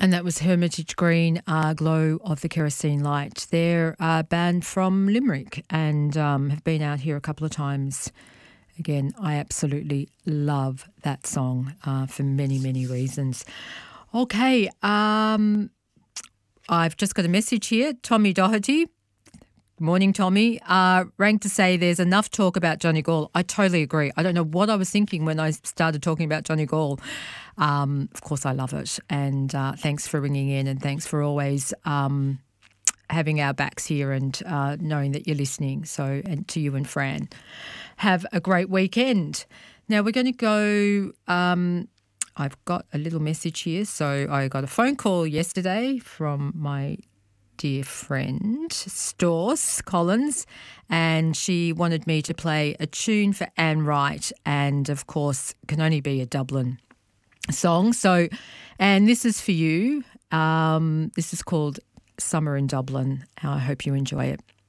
And that was Hermitage Green, Glow of the Kerosene Light. They're a band from Limerick and have been out here a couple of times. Again, I absolutely love that song for many, many reasons. Okay, I've just got a message here. Tommy Doherty. Morning, Tommy. Rang to say there's enough talk about Johnny Gall. I totally agree. I don't know what I was thinking when I started talking about Johnny Gall. Of course, I love it. And thanks for ringing in, and thanks for always having our backs here and knowing that you're listening. So, and to you and Fran, have a great weekend. Now we're going to go. I've got a little message here. So I got a phone call yesterday from my dear friend, Storrs Collins, and she wanted me to play a tune for Anne Wright, and of course can only be a Dublin song. So, and this is for you. This is called Summer in Dublin. I hope you enjoy it.